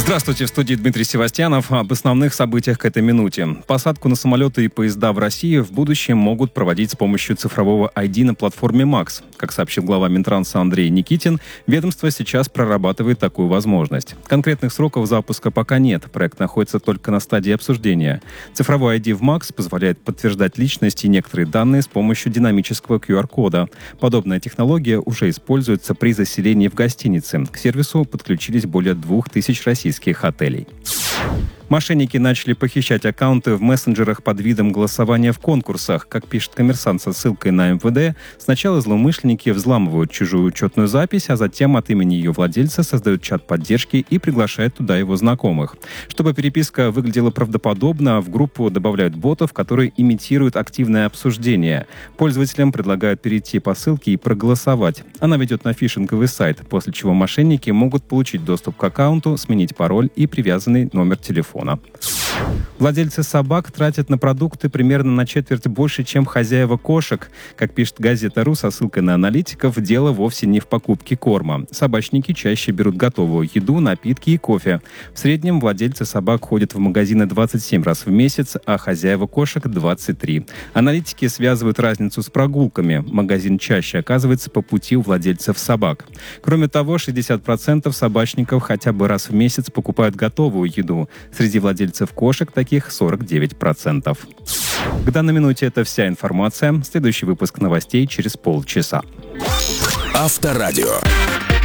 Здравствуйте, в студии Дмитрий Севастьянов. Об основных событиях к этой минуте. Посадку на самолеты и поезда в России в будущем могут проводить с помощью цифрового ID на платформе МАКС. Как сообщил глава Минтранса Андрей Никитин, ведомство сейчас прорабатывает такую возможность. Конкретных сроков запуска пока нет. Проект находится только на стадии обсуждения. Цифровой ID в МАКС позволяет подтверждать личность и некоторые данные с помощью динамического QR-кода. Подобная технология уже используется при заселении в гостиницы. К сервису подключились более 2000 российских отелей. Мошенники начали похищать аккаунты в мессенджерах под видом голосования в конкурсах. Как пишет «Коммерсант» со ссылкой на МВД, сначала злоумышленники взламывают чужую учетную запись, а затем от имени ее владельца создают чат поддержки и приглашают туда его знакомых. Чтобы переписка выглядела правдоподобно, в группу добавляют ботов, которые имитируют активное обсуждение. Пользователям предлагают перейти по ссылке и проголосовать. Она ведет на фишинговый сайт, после чего мошенники могут получить доступ к аккаунту, сменить пароль и привязанный номер телефона. Владельцы собак тратят на продукты примерно на четверть больше, чем хозяева кошек. Как пишет газета.ру со ссылкой на аналитиков, дело вовсе не в покупке корма. Собачники чаще берут готовую еду, напитки и кофе. В среднем владельцы собак ходят в магазины 27 раз в месяц, а хозяева кошек – 23. Аналитики связывают разницу с прогулками. Магазин чаще оказывается по пути у владельцев собак. Кроме того, 60% собачников хотя бы раз в месяц покупают готовую еду. Среди владельцев кошек таких 49%. К данной минуте это вся информация. Следующий выпуск новостей через полчаса. Авторадио.